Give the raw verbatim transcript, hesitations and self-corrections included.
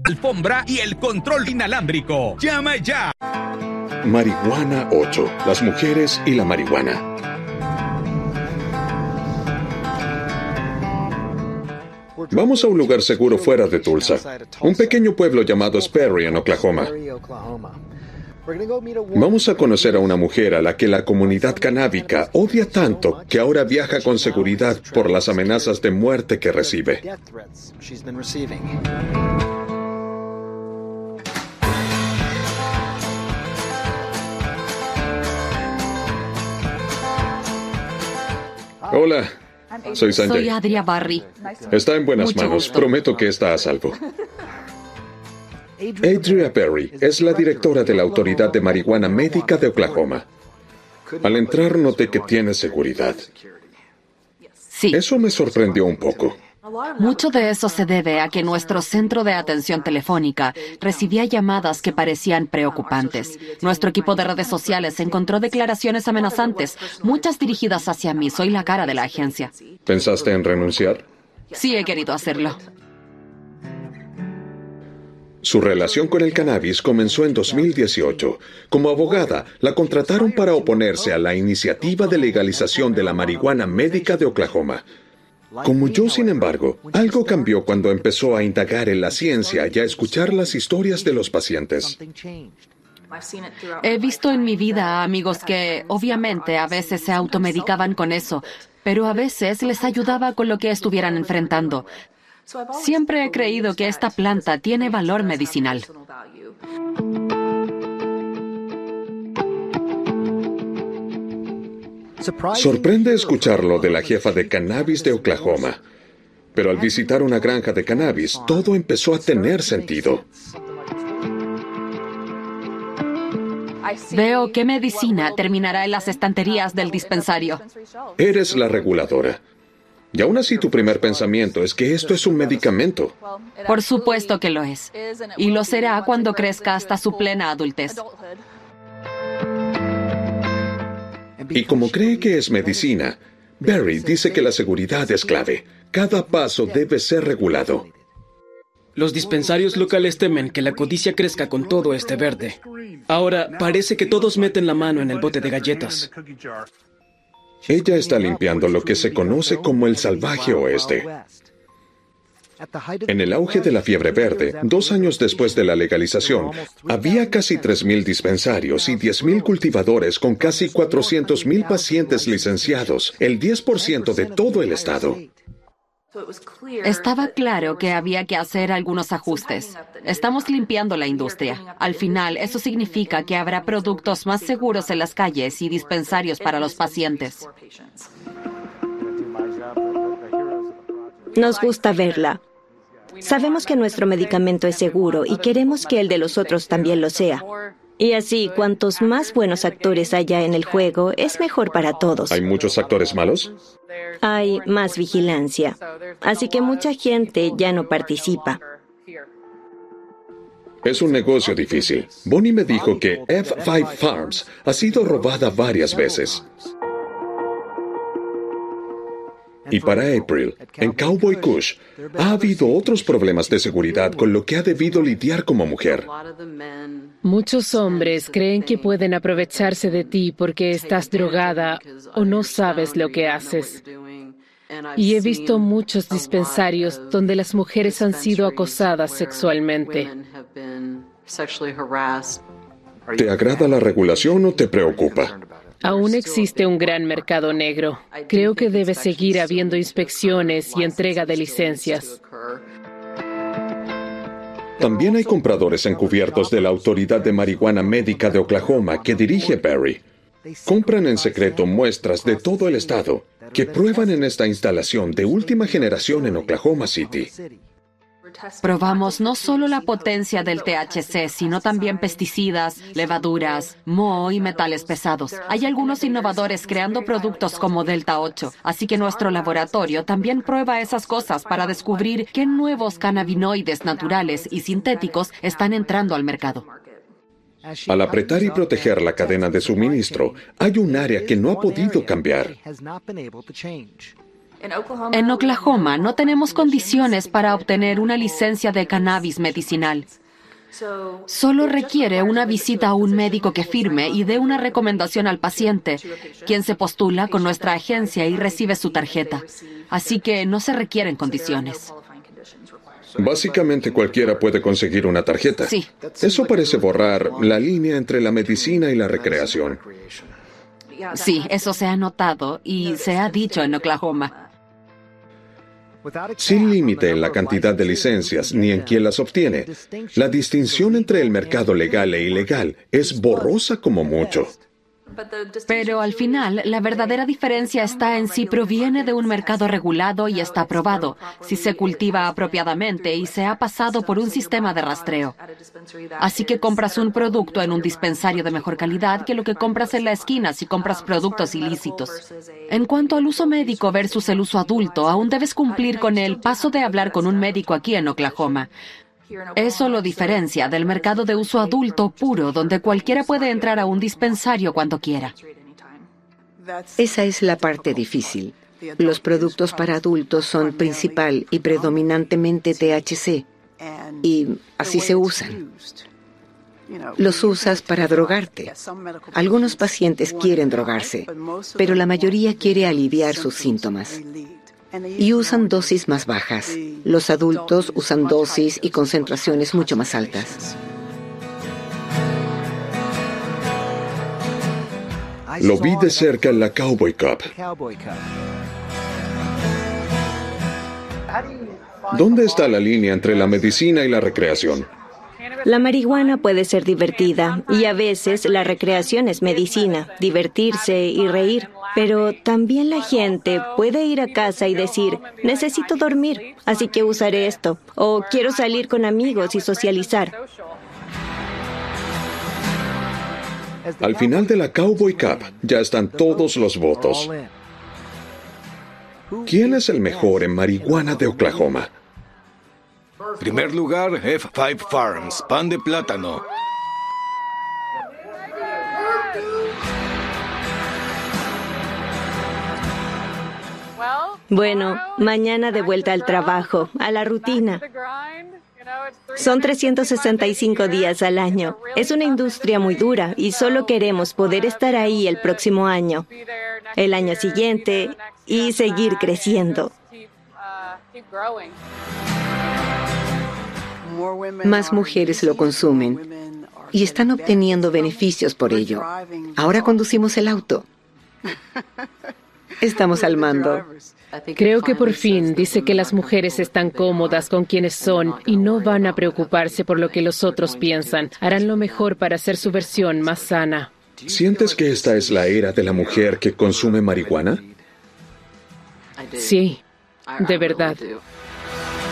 alfombra y el control inalámbrico. ¡Llama ya! Marihuana ocho. Las mujeres y la marihuana. Vamos a un lugar seguro fuera de Tulsa, un pequeño pueblo llamado Sperry en Oklahoma. Vamos a conocer a una mujer a la que la comunidad canábica odia tanto que ahora viaja con seguridad por las amenazas de muerte que recibe. Hola, soy Sanjay. Soy Adria Barry. Está en buenas Mucho manos. gusto. Prometo que está a salvo. Adria Barry es la directora de la Autoridad de Marihuana Médica de Oklahoma. Al entrar noté que tiene seguridad. Sí, Eso me sorprendió un poco. mucho de eso se debe a que nuestro centro de atención telefónica recibía llamadas que parecían preocupantes. Nuestro equipo de redes sociales encontró declaraciones amenazantes, muchas dirigidas hacia mí. Soy la cara de la agencia. ¿Pensaste en renunciar? Sí, he querido hacerlo. Su relación con el cannabis comenzó en dos mil dieciocho. Como abogada, la contrataron para oponerse a la iniciativa de legalización de la marihuana médica de Oklahoma. Como yo, sin embargo, algo cambió cuando empezó a indagar en la ciencia y a escuchar las historias de los pacientes. He visto en mi vida a amigos que, obviamente, a veces se automedicaban con eso, pero a veces les ayudaba con lo que estuvieran enfrentando. Siempre he creído que esta planta tiene valor medicinal. Sorprende escucharlo de la jefa de cannabis de Oklahoma. Pero al visitar una granja de cannabis, todo empezó a tener sentido. Veo qué medicina terminará en las estanterías del dispensario. Eres la reguladora. Y aún así tu primer pensamiento es que esto es un medicamento. Por supuesto que lo es. Y lo será cuando crezca hasta su plena adultez. Y como cree que es medicina, Barry dice que la seguridad es clave. Cada paso debe ser regulado. Los dispensarios locales temen que la codicia crezca con todo este verde. Ahora parece que todos meten la mano en el bote de galletas. Ella está limpiando lo que se conoce como el salvaje oeste. En el auge de la fiebre verde, dos años después de la legalización, había casi tres mil dispensarios y diez mil cultivadores con casi cuatrocientos mil pacientes licenciados, el diez por ciento de todo el estado. Estaba claro que había que hacer algunos ajustes. Estamos limpiando la industria. Al final, eso significa que habrá productos más seguros en las calles y dispensarios para los pacientes. Nos gusta verla. Sabemos que nuestro medicamento es seguro y queremos que el de los otros también lo sea. Y así, cuantos más buenos actores haya en el juego, es mejor para todos. ¿Hay muchos actores malos? Hay más vigilancia. Así que mucha gente ya no participa. Es un negocio difícil. Bonnie me dijo que F cinco Farms ha sido robada varias veces. Y para April, en Cowboy Kush, ha habido otros problemas de seguridad con lo que ha debido lidiar como mujer. Muchos hombres creen que pueden aprovecharse de ti porque estás drogada o no sabes lo que haces. Y he visto muchos dispensarios donde las mujeres han sido acosadas sexualmente. ¿Te agrada la regulación o te preocupa? Aún existe un gran mercado negro. Creo que debe seguir habiendo inspecciones y entrega de licencias. También hay compradores encubiertos de la Autoridad de Marihuana Médica de Oklahoma que dirige Barry. Compran en secreto muestras de todo el estado que prueban en esta instalación de última generación en Oklahoma City. Probamos no solo la potencia del T H C, sino también pesticidas, levaduras, moho y metales pesados. Hay algunos innovadores creando productos como Delta ocho, así que nuestro laboratorio también prueba esas cosas para descubrir qué nuevos cannabinoides naturales y sintéticos están entrando al mercado. Al apretar y proteger la cadena de suministro, hay un área que no ha podido cambiar. En Oklahoma no tenemos condiciones para obtener una licencia de cannabis medicinal. Solo requiere una visita a un médico que firme y dé una recomendación al paciente, quien se postula con nuestra agencia y recibe su tarjeta. Así que no se requieren condiciones. Básicamente cualquiera puede conseguir una tarjeta. Sí. Eso parece borrar la línea entre la medicina y la recreación. Sí, eso se ha notado y se ha dicho en Oklahoma. Sin límite en la cantidad de licencias ni en quién las obtiene, la distinción entre el mercado legal e ilegal es borrosa como mucho. Pero al final, la verdadera diferencia está en si proviene de un mercado regulado y está aprobado, si se cultiva apropiadamente y se ha pasado por un sistema de rastreo. Así que compras un producto en un dispensario de mejor calidad que lo que compras en la esquina si compras productos ilícitos. En cuanto al uso médico versus el uso adulto, aún debes cumplir con el paso de hablar con un médico aquí en Oklahoma. Eso lo diferencia del mercado de uso adulto puro, donde cualquiera puede entrar a un dispensario cuando quiera. Esa es la parte difícil. Los productos para adultos son principal y predominantemente T H C, y así se usan. Los usas para drogarte. Algunos pacientes quieren drogarse, pero la mayoría quiere aliviar sus síntomas. Y usan dosis más bajas. Los adultos usan dosis y concentraciones mucho más altas. Lo vi de cerca en la Cowboy Cup. ¿Dónde está la línea entre la medicina y la recreación? La marihuana puede ser divertida y a veces la recreación es medicina, divertirse y reír. Pero también la gente puede ir a casa y decir, necesito dormir, así que usaré esto. O quiero salir con amigos y socializar. Al final de la Cowboy Cup ya están todos los votos. ¿Quién es el mejor en marihuana de Oklahoma? Primer lugar, F cinco Farms, pan de plátano. Bueno, mañana de vuelta al trabajo, a la rutina. Son trescientos sesenta y cinco días al año. Es una industria muy dura y solo queremos poder estar ahí el próximo año, el año siguiente y seguir creciendo. Más mujeres lo consumen y están obteniendo beneficios por ello. Ahora conducimos el auto. Estamos al mando. Creo que por fin dice que las mujeres están cómodas con quienes son y no van a preocuparse por lo que los otros piensan. Harán lo mejor para hacer su versión más sana. ¿Sientes que esta es la era de la mujer que consume marihuana? Sí, de verdad.